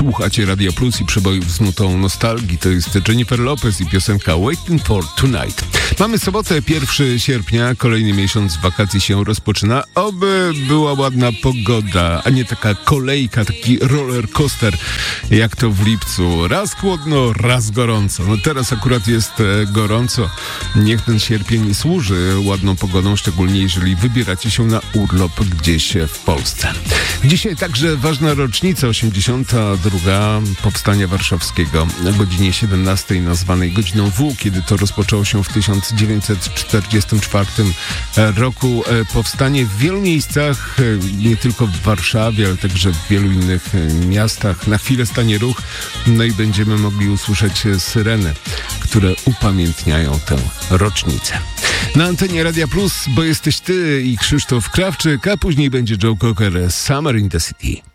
Słuchacie Radia Plus i przebojów z nutą nostalgii. To jest Jennifer Lopez i piosenka Waiting for Tonight. Mamy sobotę, 1 sierpnia, kolejny miesiąc wakacji się rozpoczyna. Oby była ładna pogoda, a nie taka kolejka, taki roller coaster, jak to w lipcu. Raz chłodno, raz gorąco. No teraz akurat jest gorąco. Niech ten sierpień służy ładną pogodą, szczególnie jeżeli wybieracie się na urlop gdzieś w Polsce. Dzisiaj także ważna rocznica, 82. Powstania Warszawskiego. Na godzinie 17 nazwanej godziną W, kiedy to rozpoczęło się w 1944 roku powstanie w wielu miejscach, nie tylko w Warszawie, ale także w wielu innych miastach. Na chwilę stanie ruch, no i będziemy mogli usłyszeć syreny, które upamiętniają tę rocznicę. Na antenie Radia Plus, bo jesteś ty i Krzysztof Krawczyk, a później będzie Joe Cocker, Summer in the City.